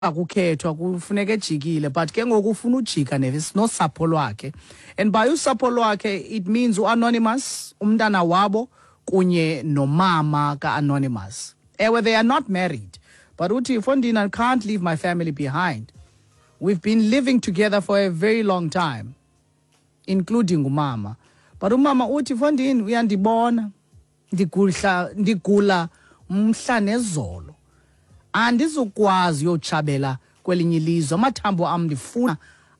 akukhethwa kufuneka ejikile but ke ngoku ufuna ujika nosapho lwakhe, and by usapho lwakhe it means uAnonymous, umntana wabo kunye nomama kaAnonymous. Ewe, they are not married, but uthi Fondini, I can't leave my family behind. We've been living together for a very long time, including umama. But umama uthi Fondini, uyandibona ndigula umhla nezolo, andizukwazi uyochabela kwelinye ilizwe, amathambo am ndifuna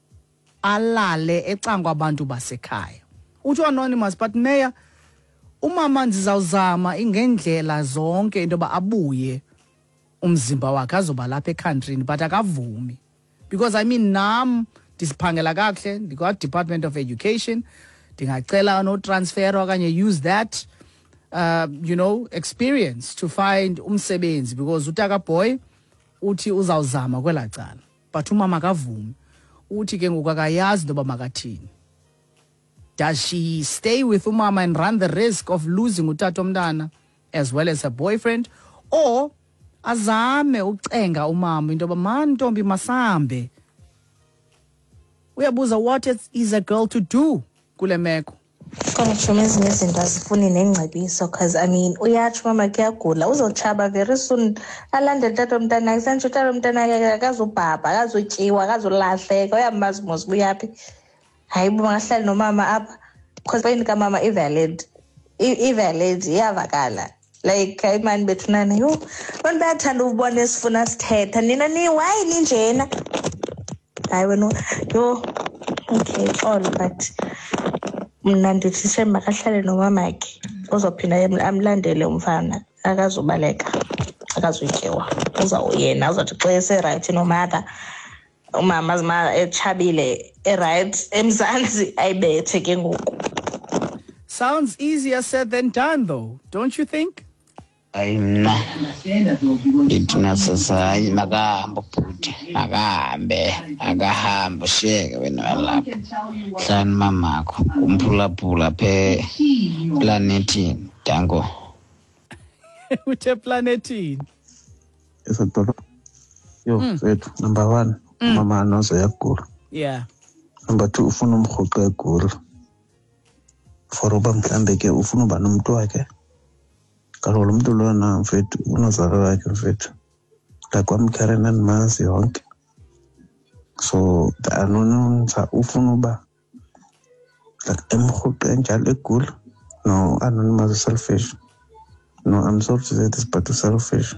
alale ecangwa abantu basekhaya. Uthi Anonymous, but Meya, umama ndizawuzama ingendlela zonke into yoba abuye umzimba wakhe azoba lapha ekhantrini, but akavumi. Because I mean, nam ndisiphangela kakuhle, ndikwa-Department of Education, ndingacela no-transfer okanye use that experience to find umsebenzi, because utaka boy uthi uzawuzama kwela cala, but umama akavumi. Uthi ke ngoku akayazi into yoba makathini. Does she stay with umama and run the risk of losing utata omntana as well as her boyfriend, or azame ucenga umama into yoba mantombi masambe? Uyabuza, what is a girl to do kule meko? Khona kushoma ezinye izinto azifuni nengcebiso, because I mean uyatsho mama kuyagula, uzotshaba very soon, alandele tata omntana akhe, santsho tata omntana akhe akazubhabha, akazutyiwa, akazulahleka, uyamazi mos buyaphi. Hayi bangahlali nomama apha, because pain kamama ivalid iyavakala. Like imani bethunana, yo abantu bayathanda ubona esifuna sithetha, nina why ninjena? Hayi wena yo okay all, but mna ndithi semakahlale nomamakhe, uzophinda amlandele umfana, akazubaleka, akazutyiwa, uzawuyena uzothi xa eserayithi nomaka umama azima etshabile right emzansi ayibethe ke ngoku. Sounds easier said than done though, don't you think? Mna ndithi nasasayi makahamba bhuti, akahambe ushiyeke wena walapha, hlani mamakho umphulaphula phe planetini. Dango Uthe planetini esatolo yo sethu. Number 1, mama anozo yagula. Yeah. Number 2, ufuna umrhuqo egula for uba mhlambe ke ufuna uba nomntu wakhe. Kaloku lo mntu lona mfethu unozala wakhe mfethu, ndakwamkherena ndimazi yonke. So Anonymous ufuna uba like emrhuqe njalo egula. No, Anonymous is selfish. No, I'm sorry to say this, but selfish.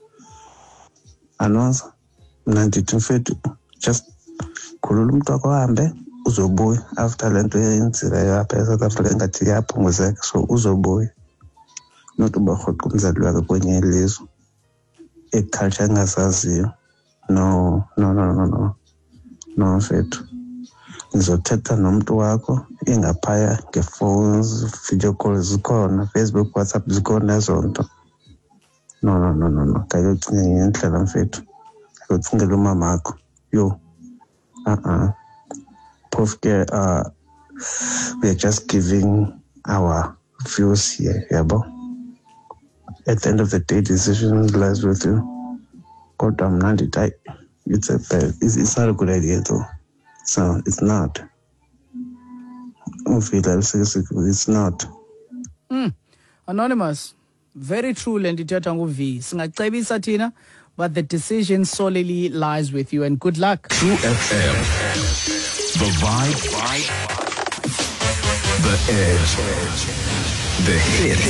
Anonymous mna ndithi mfethu just khulula umntu wakho ahambe, uzobuya after le nto yenzileyo apha eSouth Africa engathi yaphunguzeka. So uzobuya, not uba rhoqa umzali wakhe kwenye ilizwe eculture engazaziyo. No mfethu, ngizothetha nomntu wakho ingaphaya ngephones, video calls zikhona, Facebook, WhatsApp zikhona ezo nto. No, kayocinga ngendlela mfethu, kayocingela umama wakho. Yo Prof ke we are just giving our views here, yabo. At the end of the day, decision lies with you. Kodwa mna ndithi it's not a good idea though. So it's not. It's not. Anonymous, very true le ndithetha nguV. Singacebisa thina, but the decision solely lies with you, and good luck. True FM. The vibe. The edge. The hit.